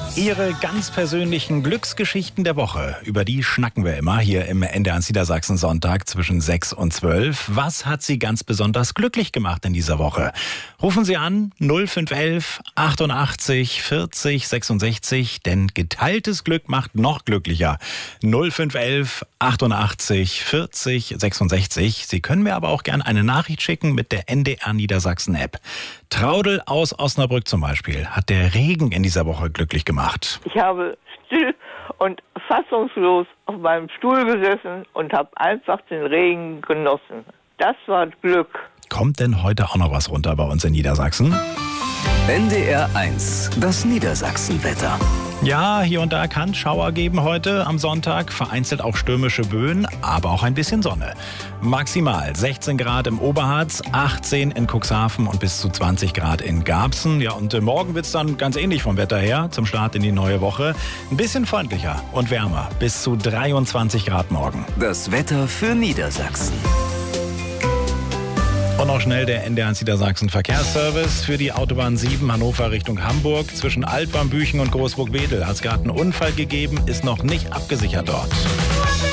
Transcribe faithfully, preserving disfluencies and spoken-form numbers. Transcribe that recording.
Ihre ganz persönlichen Glücksgeschichten der Woche, über die schnacken wir immer hier im N D R eins Niedersachsen Sonntag zwischen sechs und zwölf. Was hat Sie ganz besonders glücklich gemacht in dieser Woche? Rufen Sie an null fünf elf achtundachtzig vierzig sechsundsechzig, denn geteiltes Glück macht noch glücklicher. null fünf elf achtundachtzig vierzig sechsundsechzig. Sie können mir aber auch gern eine Nachricht schicken mit der N D R Niedersachsen App. Traudel aus Osnabrück zum Beispiel hat der Regen in dieser Woche glücklich gemacht. Ich habe still und fassungslos auf meinem Stuhl gesessen und habe einfach den Regen genossen. Das war Glück. Kommt denn heute auch noch was runter bei uns in Niedersachsen? N D R eins, das Niedersachsenwetter. Ja, hier und da kann es Schauer geben heute am Sonntag, vereinzelt auch stürmische Böen, aber auch ein bisschen Sonne. Maximal sechzehn Grad im Oberharz, achtzehn in Cuxhaven und bis zu zwanzig Grad in Garbsen. Ja, und äh, morgen wird es dann ganz ähnlich vom Wetter her, zum Start in die neue Woche. Ein bisschen freundlicher und wärmer, bis zu dreiundzwanzig Grad morgen. Das Wetter für Niedersachsen. Und noch schnell der N D R eins Niedersachsen Verkehrsservice für die Autobahn sieben Hannover Richtung Hamburg. Zwischen Altbambüchen und Großburg-Wedel hat es gerade einen Unfall gegeben, ist noch nicht abgesichert dort.